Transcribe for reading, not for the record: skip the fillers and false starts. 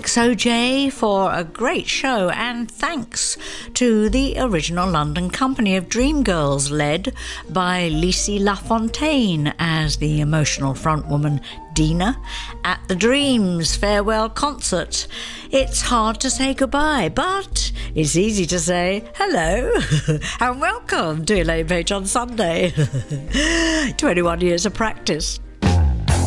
Thanks, OJ, for a great show, and thanks to the original London company of Dreamgirls, led by Lisi LaFontaine as the emotional frontwoman Dina at the Dreams farewell concert. It's hard to say goodbye, but it's easy to say hello and welcome to Elaine Page on Sunday. 21 years of practice.